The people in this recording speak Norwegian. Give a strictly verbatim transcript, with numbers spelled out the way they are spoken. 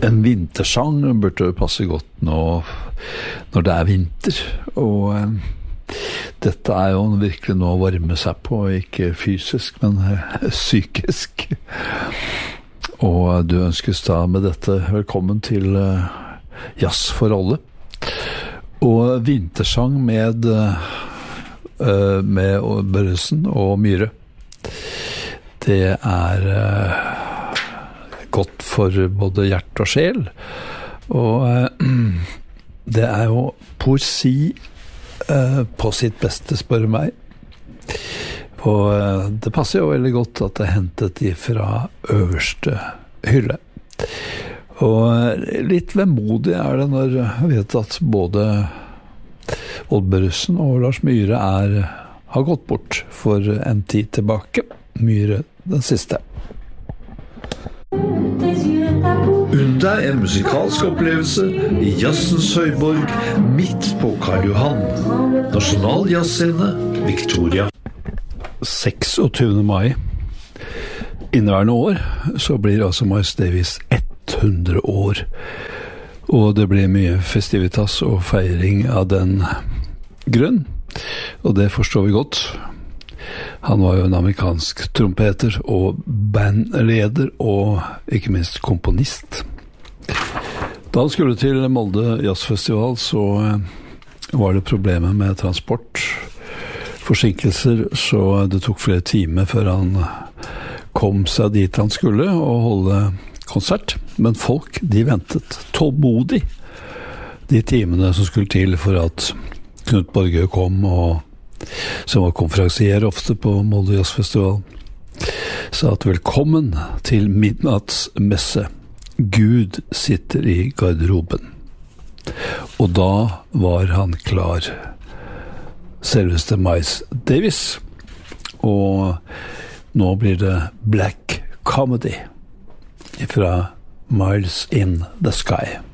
en vintersang burde passe godt nå når det er vinter, og eh, dette er jo virkelig noe å varme seg på, ikke fysisk, men eh, psykisk. Og du ønskes da med dette velkommen til eh, Jazz for alle. Og vintersang med, eh, med Børresen og Myhre. Det er eh, godt for både hjerte og sjel, og eh, det er jo poesi eh, på sitt beste, spør meg. Og eh, det passer jo veldig godt at det er hentet ifra øverste hylle. Og eh, litt vemodig er det når jeg vet at både Odd Børresen og Lars Myhre er, har gått bort for en tid tilbake. Myhre den siste. Unn deg en musikalsk opplevelse i jazzens høyborg midt på Karl Johan. Nasjonal jazzscene, Victoria. seksogtyvende mai inneværende år så blir altså Miles Davis hundre år. Og det blir mye festivitas og feiring av den grunn. Og det forstår vi godt. Han var jo en amerikansk trompeter og bandleder og ikke minst komponist. Da han skulle til Molde Jazzfestival så var det problemer med transport, forsinkelser, så det tok flere timer før han kom seg dit han skulle og holde konsert. Men folk, de ventet tålmodig de timene som skulle til for at Knut Borge kom, og som var konferansier ofte på Molde Jazzfestival, sa at velkommen til midnattsmesse. Gud sitter i garderoben. Og da var han klar. Selveste Miles Davis. Og nå blir det Black Comedy fra Miles in the Sky.